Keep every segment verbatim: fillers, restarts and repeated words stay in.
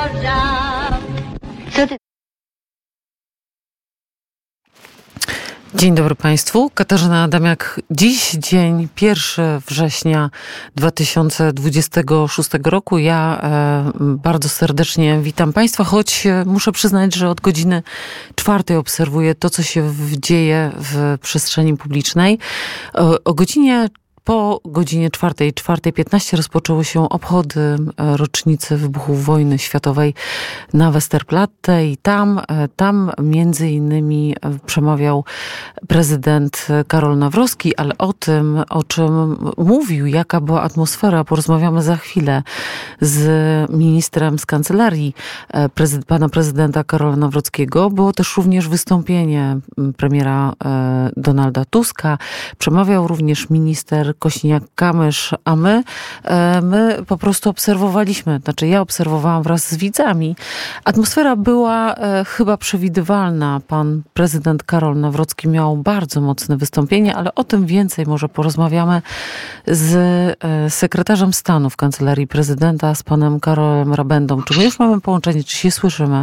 Dzień dobry Państwu. Katarzyna Adamiak. Dziś dzień pierwszego września dwa tysiące dwudziestego szóstego roku. Ja e, bardzo serdecznie witam Państwa, choć muszę przyznać, że od godziny czwartej obserwuję to, co się dzieje w przestrzeni publicznej. O, o godzinie Po godzinie czwartej, czwartej piętnaście rozpoczęły się obchody rocznicy wybuchu wojny światowej na Westerplatte i tam, tam między innymi przemawiał prezydent Karol Nawrocki, ale o tym, o czym mówił, jaka była atmosfera, porozmawiamy za chwilę z ministrem z kancelarii prezyd- pana prezydenta Karola Nawrockiego. Było też również wystąpienie premiera Donalda Tuska. Przemawiał również minister Kosiniak-Kamysz, a my, my po prostu obserwowaliśmy, znaczy ja obserwowałam wraz z widzami. Atmosfera była chyba przewidywalna. Pan prezydent Karol Nawrocki miał bardzo mocne wystąpienie, ale o tym więcej może porozmawiamy z sekretarzem stanu w Kancelarii Prezydenta, z panem Karolem Rabendą. Czy my już mamy połączenie? Czy się słyszymy?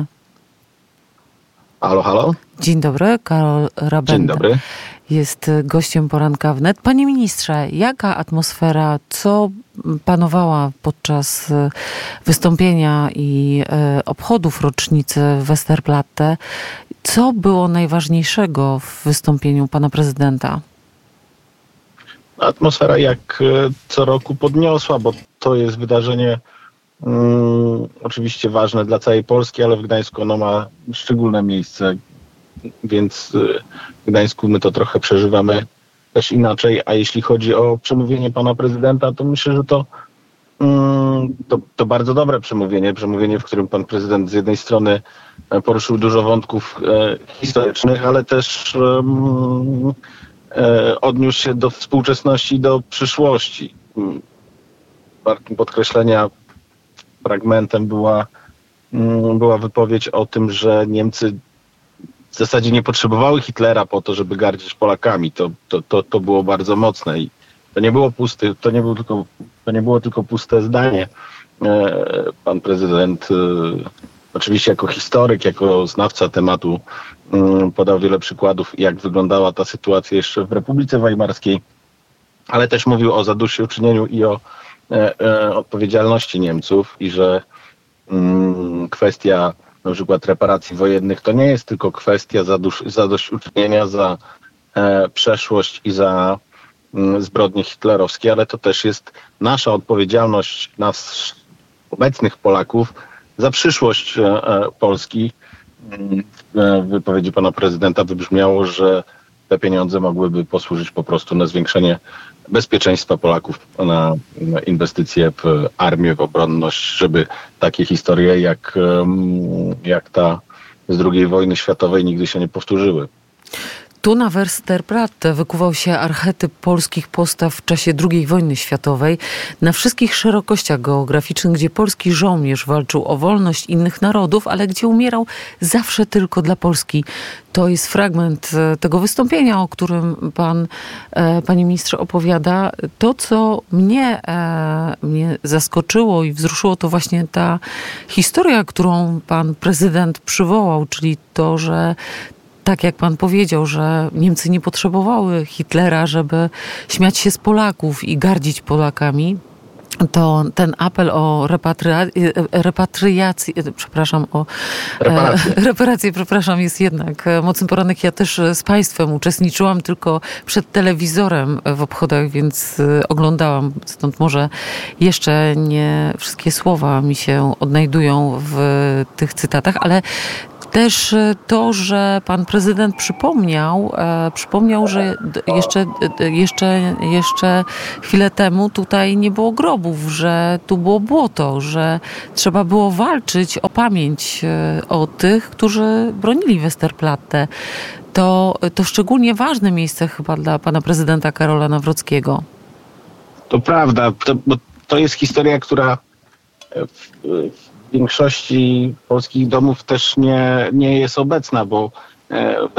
Halo, halo. Dzień dobry, Karol Rabenda. Dzień dobry. Jest gościem poranka wnet. Panie ministrze, jaka atmosfera, co panowała podczas wystąpienia i obchodów rocznicy Westerplatte? Co było najważniejszego w wystąpieniu pana prezydenta? Atmosfera jak co roku podniosła, bo to jest wydarzenie um, oczywiście ważne dla całej Polski, ale w Gdańsku ono ma szczególne miejsce. Więc w Gdańsku my to trochę przeżywamy też inaczej. A jeśli chodzi o przemówienie pana prezydenta, to myślę, że to, to, to bardzo dobre przemówienie. Przemówienie, w którym pan prezydent z jednej strony poruszył dużo wątków historycznych, ale też odniósł się do współczesności i do przyszłości. Wartym podkreślenia fragmentem była, była wypowiedź o tym, że Niemcy w zasadzie nie potrzebowały Hitlera po to, żeby gardzić Polakami. To, to, to, to było bardzo mocne i to nie było pusty, to nie było tylko, to nie było tylko puste zdanie. Pan prezydent oczywiście jako historyk, jako znawca tematu podał wiele przykładów, jak wyglądała ta sytuacja jeszcze w Republice Weimarskiej, ale też mówił o zadośćuczynieniu i o odpowiedzialności Niemców i że kwestia na przykład reparacji wojennych to nie jest tylko kwestia zadusz- zadośćuczynienia za e, przeszłość i za m, zbrodnie hitlerowskie, ale to też jest nasza odpowiedzialność, nas obecnych Polaków, za przyszłość e, Polski. W wypowiedzi pana prezydenta wybrzmiało, że te pieniądze mogłyby posłużyć po prostu na zwiększenie bezpieczeństwa Polaków, na, na inwestycje w armię, w obronność, żeby takie historie jak, jak ta z drugiej wojny światowej nigdy się nie powtórzyły. Tu na Westerplatte wykuwał się archetyp polskich postaw w czasie drugiej wojny światowej na wszystkich szerokościach geograficznych, gdzie polski żołnierz walczył o wolność innych narodów, ale gdzie umierał zawsze tylko dla Polski. To jest fragment tego wystąpienia, o którym pan, panie ministrze, opowiada. To, co mnie, mnie zaskoczyło i wzruszyło, to właśnie ta historia, którą pan prezydent przywołał, czyli to, że tak jak pan powiedział, że Niemcy nie potrzebowały Hitlera, żeby śmiać się z Polaków i gardzić Polakami, to ten apel o repatriację, repatriację przepraszam, o reparację. E, reparację, przepraszam, jest jednak mocny poranek. Ja też z państwem uczestniczyłam tylko przed telewizorem w obchodach, więc oglądałam, stąd może jeszcze nie wszystkie słowa mi się odnajdują w tych cytatach, ale też to, że pan prezydent przypomniał, e, przypomniał, że jeszcze, jeszcze, jeszcze chwilę temu tutaj nie było grobów, że tu było błoto, że trzeba było walczyć o pamięć o tych, którzy bronili Westerplatte. To, to szczególnie ważne miejsce chyba dla pana prezydenta Karola Nawrockiego. To prawda, to, bo to jest historia, która w, w większości polskich domów też nie, nie jest obecna, bo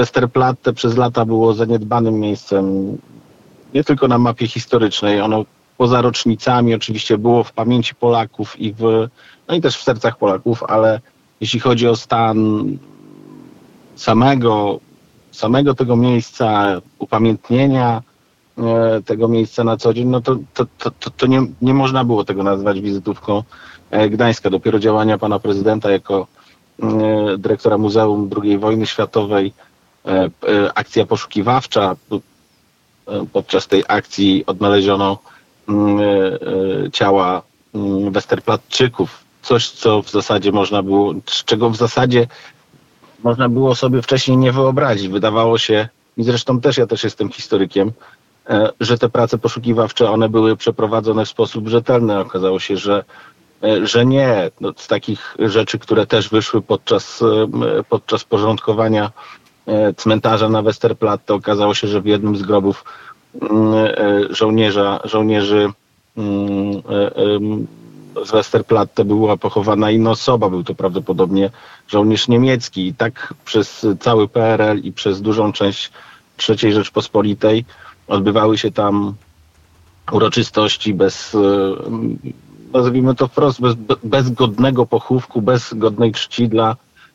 Westerplatte przez lata było zaniedbanym miejscem nie tylko na mapie historycznej. Ono poza rocznicami oczywiście było w pamięci Polaków i w, no i też w sercach Polaków, ale jeśli chodzi o stan samego, samego tego miejsca, upamiętnienia e, tego miejsca na co dzień, no to, to, to, to, to nie, nie można było tego nazwać wizytówką e, Gdańska. Dopiero działania pana prezydenta jako e, dyrektora Muzeum drugiej Wojny Światowej, e, e, akcja poszukiwawcza. E, podczas tej akcji odnaleziono e, e, ciała e, Westerplattczyków. Coś, co w zasadzie można było, z czego w zasadzie można było sobie wcześniej nie wyobrazić. Wydawało się, i zresztą też ja też jestem historykiem, że te prace poszukiwawcze, one były przeprowadzone w sposób rzetelny. Okazało się, że, że nie. No, z takich rzeczy, które też wyszły podczas, podczas porządkowania cmentarza na Westerplatte, okazało się, że w jednym z grobów żołnierza, żołnierzy z Westerplatte była pochowana inna osoba. Był to prawdopodobnie żołnierz niemiecki. I tak przez cały P R L i przez dużą część trzeciej Rzeczpospolitej odbywały się tam uroczystości bez, nazwijmy to wprost, bez, bez godnego pochówku, bez godnej czci dla,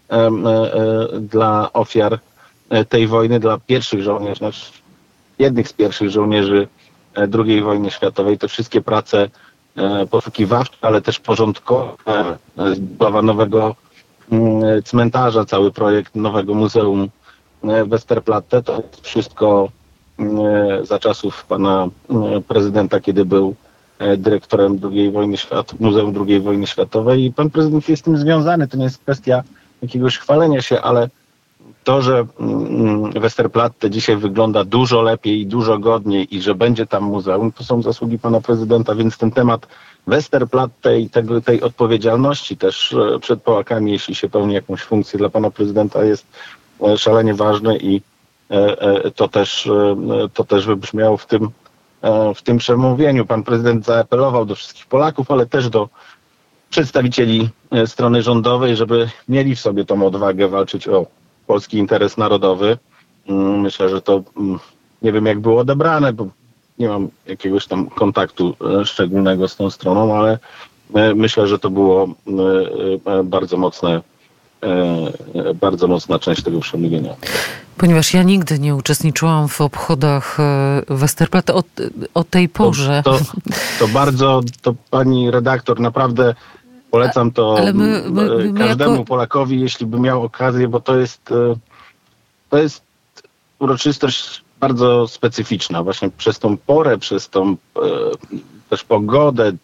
dla ofiar tej wojny, dla pierwszych żołnierzy, znaczy jednych z pierwszych żołnierzy drugiej wojny światowej. Te wszystkie prace poszukiwawcze, ale też porządkowe, budowa nowego cmentarza, cały projekt nowego muzeum Westerplatte, to jest wszystko za czasów pana prezydenta, kiedy był dyrektorem drugiej wojny świat, Muzeum drugiej Wojny Światowej i pan prezydent jest z tym związany. To nie jest kwestia jakiegoś chwalenia się, ale to, że Westerplatte dzisiaj wygląda dużo lepiej i dużo godniej i że będzie tam muzeum, to są zasługi pana prezydenta, więc ten temat Westerplatte i tego, tej odpowiedzialności też przed Polakami, jeśli się pełni jakąś funkcję, dla pana prezydenta jest szalenie ważny i to też, to też wybrzmiało w tym, w tym przemówieniu. Pan prezydent zaapelował do wszystkich Polaków, ale też do przedstawicieli strony rządowej, żeby mieli w sobie tą odwagę walczyć o polski interes narodowy. Myślę, że to nie wiem jak było odebrane, bo nie mam jakiegoś tam kontaktu szczególnego z tą stroną, ale myślę, że to było bardzo mocne, bardzo mocna część tego przemówienia. Ponieważ ja nigdy nie uczestniczyłam w obchodach Westerplatte o, o tej porze. To, to, to bardzo, to pani redaktor, naprawdę polecam to my, my, my każdemu jako... Polakowi, jeśli by miał okazję, bo to jest, to jest uroczystość bardzo specyficzna. Właśnie przez tą porę, przez tą też pogodę.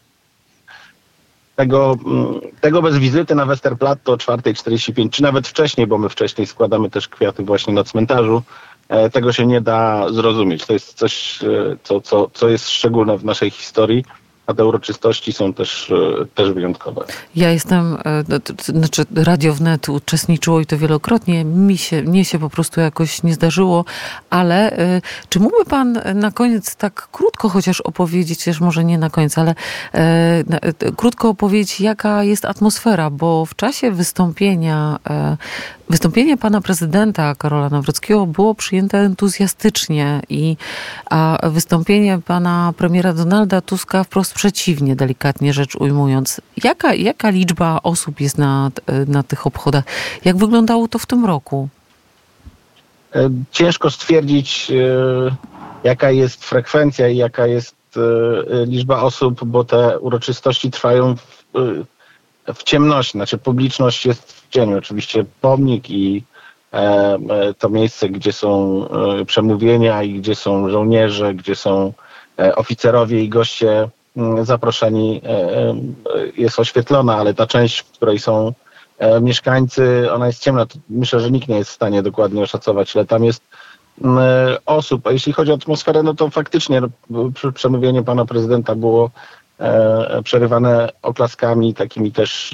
Tego, tego bez wizyty na Westerplatte o czwarta czterdzieści pięć, czy nawet wcześniej, bo my wcześniej składamy też kwiaty właśnie na cmentarzu, tego się nie da zrozumieć. To jest coś, co, co, co jest szczególne w naszej historii, a te uroczystości są też, też wyjątkowe. Ja jestem, znaczy Radio Wnet uczestniczyło i to wielokrotnie, mi się, mnie się po prostu jakoś nie zdarzyło, ale czy mógłby pan na koniec tak krótko chociaż opowiedzieć, też może nie na koniec, ale e, krótko opowiedzieć, jaka jest atmosfera, bo w czasie wystąpienia e, Wystąpienie pana prezydenta Karola Nawrockiego było przyjęte entuzjastycznie, i, a wystąpienie pana premiera Donalda Tuska wprost przeciwnie, delikatnie rzecz ujmując. Jaka, jaka liczba osób jest na, na tych obchodach? Jak wyglądało to w tym roku? Ciężko stwierdzić, jaka jest frekwencja i jaka jest liczba osób, bo te uroczystości trwają w, w ciemności, znaczy publiczność jest w cieniu. Oczywiście pomnik i e, to miejsce, gdzie są e, przemówienia i gdzie są żołnierze, gdzie są e, oficerowie i goście m, zaproszeni, e, jest oświetlona, ale ta część, w której są e, mieszkańcy, ona jest ciemna. Myślę, że nikt nie jest w stanie dokładnie oszacować, ile tam jest m, osób. A jeśli chodzi o atmosferę, no to faktycznie no, przemówienie pana prezydenta było e, przerywane oklaskami, takimi też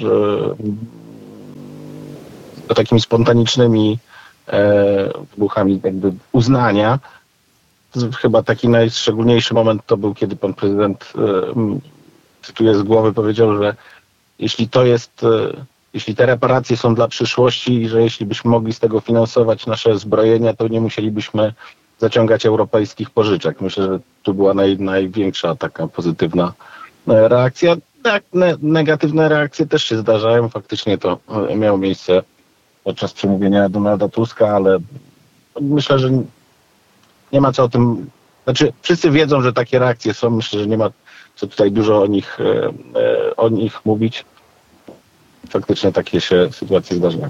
e, takimi spontanicznymi e, wybuchami jakby uznania. Chyba taki najszczególniejszy moment to był, kiedy pan prezydent, e, cytuję z głowy, powiedział, że jeśli to jest, e, jeśli te reparacje są dla przyszłości i że jeśli byśmy mogli z tego finansować nasze zbrojenia, to nie musielibyśmy zaciągać europejskich pożyczek. Myślę, że tu była naj, największa taka pozytywna reakcja. Tak, ne, negatywne reakcje też się zdarzają. Faktycznie to miało miejsce podczas przemówienia Donalda Tuska, ale myślę, że nie ma co o tym... Znaczy, wszyscy wiedzą, że takie reakcje są. Myślę, że nie ma co tutaj dużo o nich, o nich mówić. Faktycznie takie się sytuacje zdarzają.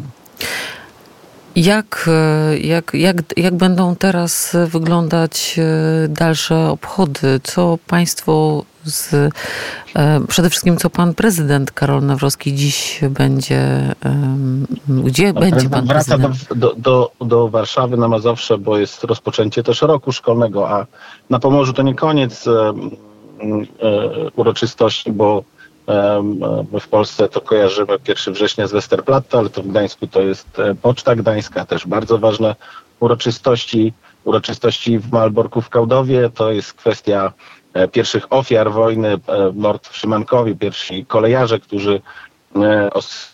Jak, jak, jak, jak będą teraz wyglądać dalsze obchody? Co państwo z, przede wszystkim co pan prezydent Karol Nawrocki dziś będzie, gdzie no, będzie pan wraca prezydent? Wraca do, do, do Warszawy na Mazowsze, bo jest rozpoczęcie też roku szkolnego, a na Pomorzu to nie koniec e, e, uroczystości, bo my w Polsce to kojarzymy pierwszego września z Westerplatte, ale to w Gdańsku to jest Poczta Gdańska, też bardzo ważne uroczystości. Uroczystości w Malborku w Kałdowie to jest kwestia pierwszych ofiar wojny, mord w Szymankowie, pierwsi kolejarze, którzy os-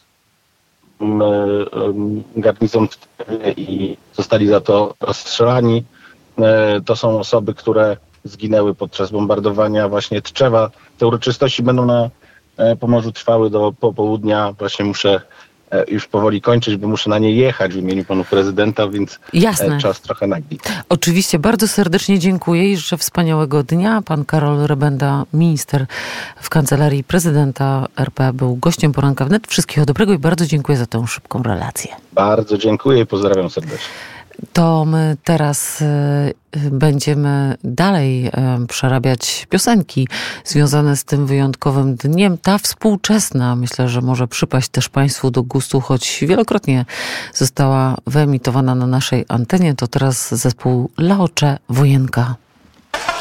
garnizon i zostali za to rozstrzelani. To są osoby, które zginęły podczas bombardowania właśnie Tczewa. Te uroczystości będą na Pomorzu trwały do popołudnia. Właśnie muszę już powoli kończyć, bo muszę na nie jechać w imieniu panu prezydenta, więc Jasne. Czas trochę nagli. Oczywiście, bardzo serdecznie dziękuję i życzę wspaniałego dnia. Pan Karol Rebenda, minister w Kancelarii Prezydenta R P, był gościem Poranka Wnet. Wszystkiego dobrego i bardzo dziękuję za tę szybką relację. Bardzo dziękuję i pozdrawiam serdecznie. To my teraz y, będziemy dalej y, przerabiać piosenki związane z tym wyjątkowym dniem. Ta współczesna, myślę, że może przypaść też państwu do gustu, choć wielokrotnie została wyemitowana na naszej antenie. To teraz zespół Laocze Wojenka.